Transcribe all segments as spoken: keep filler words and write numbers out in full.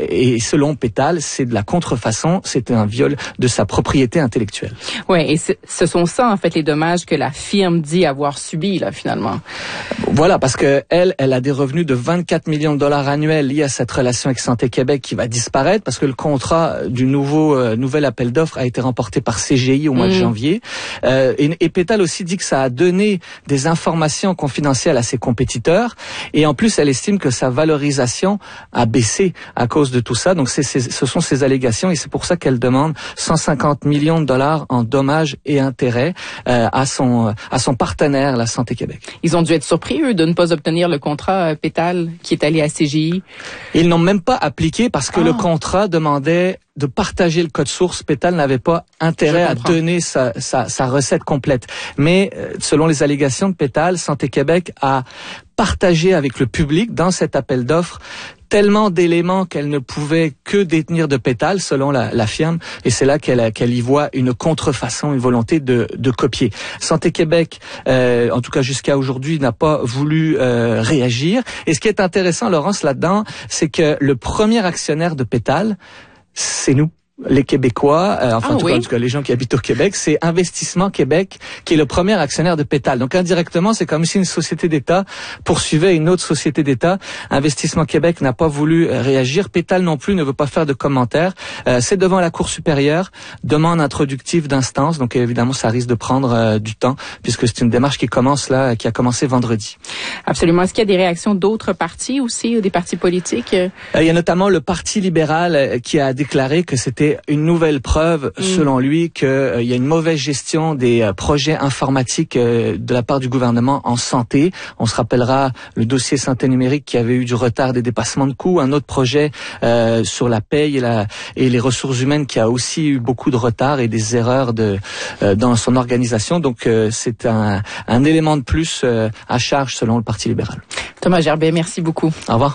et selon Pétale, c'est de la contrefaçon, c'est un viol de sa propriété intellectuelle. Ouais, et ce sont ça en fait les dommages que la firme dit avoir subis là finalement. Voilà, parce que elle, elle a des revenus de vingt-quatre millions de dollars annuels liés à cette relation avec Santé Québec qui va disparaître parce que le contrat du nouveau euh, nouvel appel d'offres a été remporté par C G I au mois mmh. de janvier. Euh, et, et Pétale aussi dit que ça a donné des informations confidentielles à ses compétiteurs et en plus elle estime que sa valorisation a baissé à cause de tout ça. Donc c'est, c'est, ce sont ses allégations et c'est pour ça qu'elle demande cent cinquante millions de dollars en dommages et intérêts euh, à son à son partenaire, la Santé Québec. Ils ont dû être surpris eux de ne pas obtenir le contrat euh, Pétale qui est allé à C G I. Ils n'ont même pas appliqué parce que ah. le contrat demandait de partager le code source. Pétale n'avait pas intérêt à donner sa, sa, sa recette complète. Mais euh, selon les allégations de Pétale, Santé Québec a partagé avec le public dans cet appel d'offres tellement d'éléments qu'elle ne pouvait que détenir de Pétale, selon la, la firme, et c'est là qu'elle, qu'elle y voit une contrefaçon, une volonté de, de copier. Santé Québec, euh, en tout cas jusqu'à aujourd'hui, n'a pas voulu euh, réagir. Et ce qui est intéressant, Laurence, là-dedans, c'est que le premier actionnaire de Pétale, c'est nous. Les Québécois, euh, enfin ah, en, tout oui. cas, en tout cas les gens qui habitent au Québec, c'est Investissement Québec qui est le premier actionnaire de Pétale. Donc indirectement, c'est comme si une société d'État poursuivait une autre société d'État. Investissement Québec n'a pas voulu euh, réagir. Pétale non plus ne veut pas faire de commentaires. Euh, c'est devant la Cour supérieure, demande introductive d'instance. Donc évidemment, ça risque de prendre euh, du temps puisque c'est une démarche qui commence là, qui a commencé vendredi. Absolument. Est-ce qu'il y a des réactions d'autres partis aussi, ou des partis politiques? Euh, il y a notamment le Parti libéral euh, qui a déclaré que c'était une nouvelle preuve, mmh. selon lui, qu'il euh, y a une mauvaise gestion des euh, projets informatiques euh, de la part du gouvernement en santé. On se rappellera le dossier santé numérique qui avait eu du retard, des dépassements de coûts. Un autre projet euh, sur la paye et, la, et les ressources humaines qui a aussi eu beaucoup de retard et des erreurs de, euh, dans son organisation. Donc euh, c'est un, un élément de plus euh, à charge selon le Parti libéral. Thomas Gerbet, merci beaucoup. Au revoir.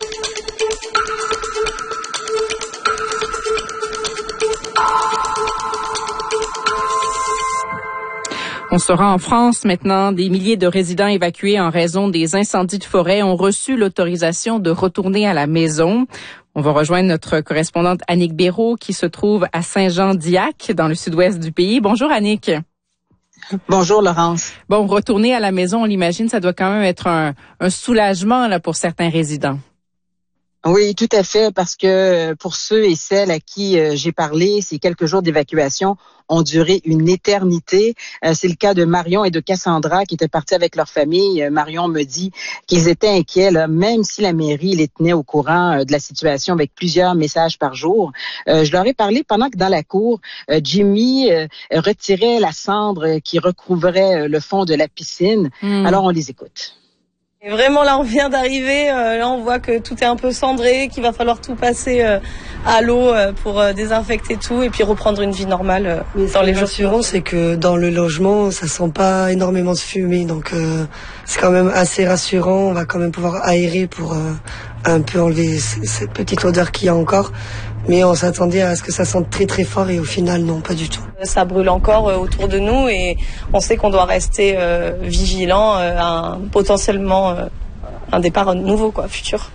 On sera en France maintenant. Des milliers de résidents évacués en raison des incendies de forêt ont reçu l'autorisation de retourner à la maison. On va rejoindre notre correspondante Annick Béraud qui se trouve à Saint-Jean-d'Iac dans le sud-ouest du pays. Bonjour Annick. Bonjour Laurence. Bon, retourner à la maison, on l'imagine, ça doit quand même être un, un soulagement là pour certains résidents. Oui, tout à fait, parce que pour ceux et celles à qui euh, j'ai parlé, ces quelques jours d'évacuation ont duré une éternité. Euh, c'est le cas de Marion et de Cassandra qui étaient partis avec leur famille. Euh, Marion me dit qu'ils étaient inquiets, là, même si la mairie les tenait au courant euh, de la situation avec plusieurs messages par jour. Euh, je leur ai parlé pendant que dans la cour, euh, Jimmy euh, retirait la cendre qui recouvrait euh, le fond de la piscine. Mmh. Alors, on les écoute. Et vraiment, là, on vient d'arriver. Euh, là, on voit que tout est un peu cendré, qu'il va falloir tout passer euh, à l'eau euh, pour euh, désinfecter tout et puis reprendre une vie normale euh, Mais dans les jours suivants. C'est que dans le logement, ça sent pas énormément de fumée, donc euh, c'est quand même assez rassurant. On va quand même pouvoir aérer pour euh, un peu enlever c- cette petite odeur qu'il y a encore. Mais on s'attendait à ce que ça sente très très fort et au final, non, pas du tout. Ça brûle encore euh, autour de nous et on sait qu'on doit rester euh, vigilant euh, à un, potentiellement euh, un départ nouveau, quoi, futur.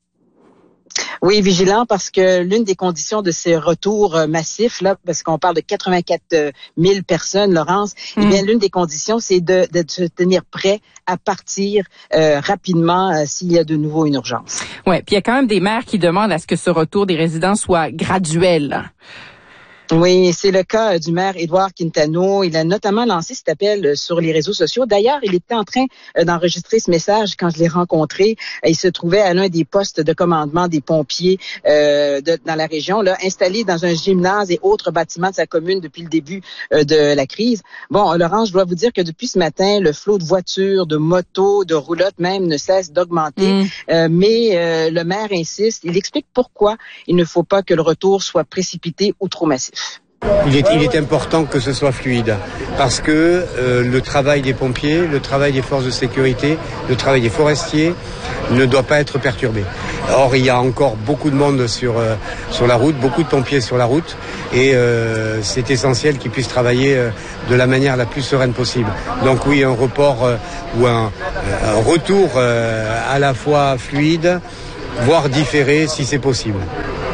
Oui, vigilant, parce que l'une des conditions de ces retours euh, massifs, là, parce qu'on parle de quatre-vingt-quatre mille personnes, Laurence, mmh. eh bien, l'une des conditions, c'est de, de se tenir prêt à partir euh, rapidement euh, s'il y a de nouveau une urgence. Ouais, puis il y a quand même des maires qui demandent à ce que ce retour des résidents soit graduel. Oui, c'est le cas du maire Édouard Quintano. Il a notamment lancé cet appel sur les réseaux sociaux. D'ailleurs, il était en train d'enregistrer ce message quand je l'ai rencontré. Il se trouvait à l'un des postes de commandement des pompiers euh, de, dans la région, là, installé dans un gymnase et autres bâtiments de sa commune depuis le début euh, de la crise. Bon, Laurent, je dois vous dire que depuis ce matin, le flot de voitures, de motos, de roulottes même ne cesse d'augmenter. Mmh. Euh, mais euh, le maire insiste. Il explique pourquoi il ne faut pas que le retour soit précipité ou trop massif. Il est, il est important que ce soit fluide parce que euh, le travail des pompiers, le travail des forces de sécurité, le travail des forestiers ne doit pas être perturbé. Or, il y a encore beaucoup de monde sur, euh, sur la route, beaucoup de pompiers sur la route et euh, c'est essentiel qu'ils puissent travailler euh, de la manière la plus sereine possible. Donc oui, un report euh, ou un, un retour euh, à la fois fluide, voire différé si c'est possible.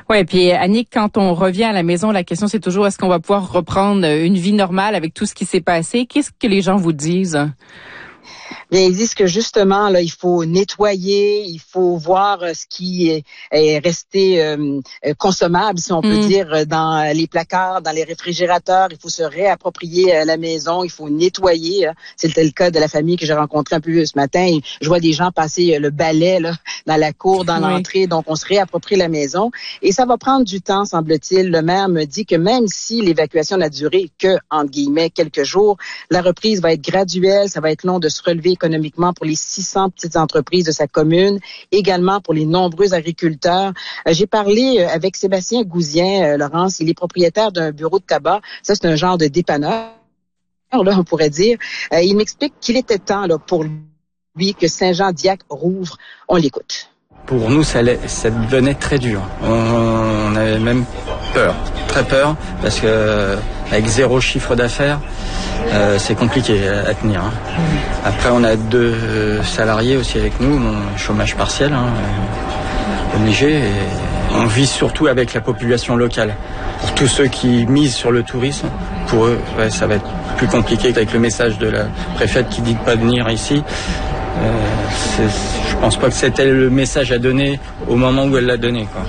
Ouais, puis Annick, quand on revient à la maison, la question c'est toujours est-ce qu'on va pouvoir reprendre une vie normale avec tout ce qui s'est passé? Qu'est-ce que les gens vous disent? Bien, ils disent que justement, là, il faut nettoyer, il faut voir euh, ce qui est, est resté euh, consommable, si on peut mm. dire, dans les placards, dans les réfrigérateurs. Il faut se réapproprier euh, la maison, il faut nettoyer. Hein. C'était le cas de la famille que j'ai rencontrée un peu ce matin. Et je vois des gens passer le balai là, dans la cour, dans oui. l'entrée. Donc, on se réapproprie la maison. Et ça va prendre du temps, semble-t-il. Le maire me dit que même si l'évacuation n'a duré que, entre guillemets, quelques jours, la reprise va être graduelle, ça va être long de se relever économiquement pour les six cents petites entreprises de sa commune, également pour les nombreux agriculteurs. Euh, j'ai parlé euh, avec Sébastien Gouzien, euh, Laurence, il est propriétaire d'un bureau de tabac. Ça, c'est un genre de dépanneur, là, on pourrait dire. Euh, il m'explique qu'il était temps là, pour lui que Saint-Jean-Diac rouvre. On l'écoute. Pour nous, ça, ça devenait très dur. On, on avait même peur, très peur, parce que avec zéro chiffre d'affaires, euh, c'est compliqué à, à tenir. Hein. Après, on a deux salariés aussi avec nous, mon chômage partiel, hein, obligé. Et on vit surtout avec la population locale. Pour tous ceux qui misent sur le tourisme, pour eux, ouais, ça va être plus compliqué avec le message de la préfète qui dit de pas venir ici. Euh, je pense pas que c'était le message à donner au moment où elle l'a donné, quoi.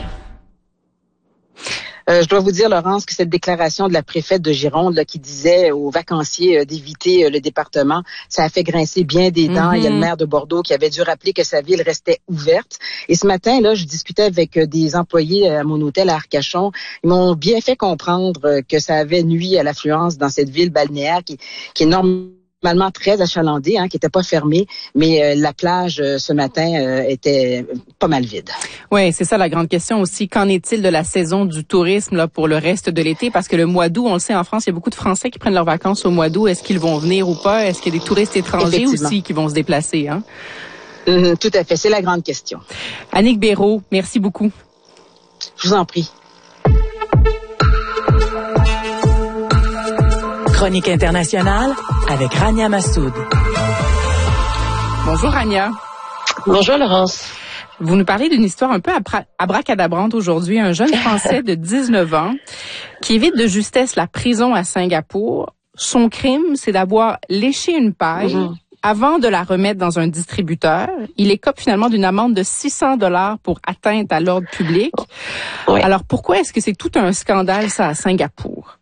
Euh, je dois vous dire, Laurence, que cette déclaration de la préfète de Gironde là, qui disait aux vacanciers euh, d'éviter euh, le département, ça a fait grincer bien des dents. Mm-hmm. Il y a le maire de Bordeaux qui avait dû rappeler que sa ville restait ouverte. Et ce matin, là, je discutais avec euh, des employés à mon hôtel à Arcachon. Ils m'ont bien fait comprendre euh, que ça avait nui à l'affluence dans cette ville balnéaire qui, qui est normalement normalement très achalandée, hein, qui n'était pas fermée, mais euh, la plage euh, ce matin euh, était pas mal vide. Oui, c'est ça la grande question aussi. Qu'en est-il de la saison du tourisme là pour le reste de l'été? Parce que le mois d'août, on le sait, en France, il y a beaucoup de Français qui prennent leurs vacances au mois d'août. Est-ce qu'ils vont venir ou pas? Est-ce qu'il y a des touristes étrangers aussi qui vont se déplacer? Hein? Mmh, tout à fait, c'est la grande question. Annick Béraud, merci beaucoup. Je vous en prie. Chronique internationale avec Rania Massoud. Bonjour Rania. Bonjour Laurence. Vous nous parlez d'une histoire un peu abra- abracadabrante aujourd'hui. Un jeune Français de dix-neuf ans qui évite de justesse la prison à Singapour. Son crime, c'est d'avoir léché une paille mmh. avant de la remettre dans un distributeur. Il écope finalement d'une amende de six cents dollars pour atteinte à l'ordre public. Oui. Alors pourquoi est-ce que c'est tout un scandale ça à Singapour?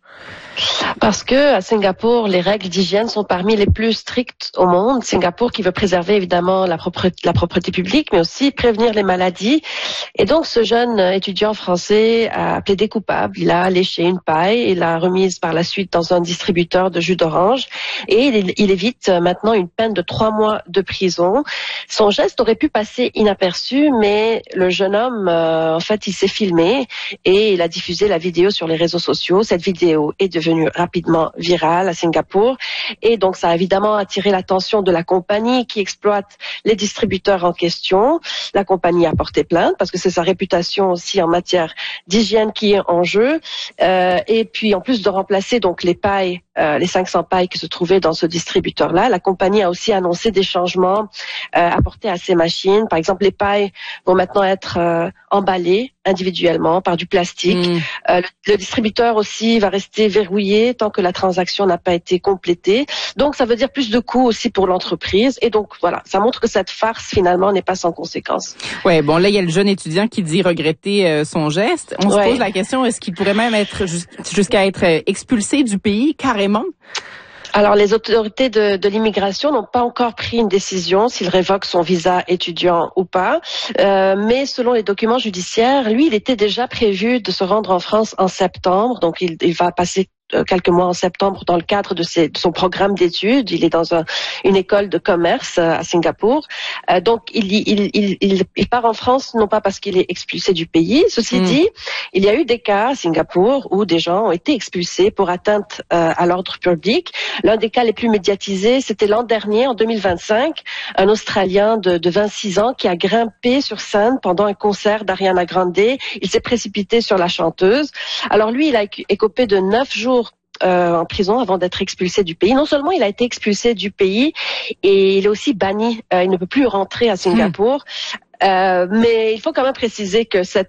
Parce que à Singapour, les règles d'hygiène sont parmi les plus strictes au monde. Singapour qui veut préserver évidemment la propreté, la propreté publique, mais aussi prévenir les maladies. Et donc, ce jeune étudiant français a plaidé coupable. Il a léché une paille et l'a remise par la suite dans un distributeur de jus d'orange. Et il, il évite maintenant une peine de trois mois de prison. Son geste aurait pu passer inaperçu, mais le jeune homme, euh, en fait, il s'est filmé et il a diffusé la vidéo sur les réseaux sociaux. Cette vidéo est devenue rapidement virale à Singapour et donc ça a évidemment attiré l'attention de la compagnie qui exploite les distributeurs en question. La compagnie a porté plainte parce que c'est sa réputation aussi en matière d'hygiène qui est en jeu euh, et puis en plus de remplacer donc les pailles, euh, les cinq cents pailles qui se trouvaient dans ce distributeur-là, la compagnie a aussi annoncé des changements euh, apportés à ces machines. Par exemple, les pailles vont maintenant être euh, emballées individuellement par du plastique. Mmh. Euh, le, le distributeur aussi va rester verrouillé tant que la transaction n'a pas été complétée. Donc, ça veut dire plus de coûts aussi pour l'entreprise. Et donc, voilà, ça montre que cette farce, finalement, n'est pas sans conséquence. Ouais, bon, là, il y a le jeune étudiant qui dit regretter euh, son geste. On ouais. se pose la question, est-ce qu'il pourrait même être jus- jusqu'à être expulsé du pays, carrément? Alors, les autorités de, de l'immigration n'ont pas encore pris une décision s'il révoque son visa étudiant ou pas. Euh, mais selon les documents judiciaires, lui, il était déjà prévu de se rendre en France en septembre. Donc, il, il va passer quelques mois en septembre dans le cadre de, ses, de son programme d'études. Il est dans un, une école de commerce à Singapour. Euh, donc, il, il, il, il, il part en France non pas parce qu'il est expulsé du pays. Ceci mmh. dit, il y a eu des cas à Singapour où des gens ont été expulsés pour atteinte euh, à l'ordre public. L'un des cas les plus médiatisés, c'était l'an dernier, en deux mille vingt-cinq, un Australien de, de vingt-six ans qui a grimpé sur scène pendant un concert d'Ariana Grande. Il s'est précipité sur la chanteuse. Alors lui, il a écopé de neuf jours Euh, en prison avant d'être expulsé du pays. Non seulement il a été expulsé du pays, et il est aussi banni. Euh, il ne peut plus rentrer à Singapour. Mmh. Euh, mais il faut quand même préciser que cette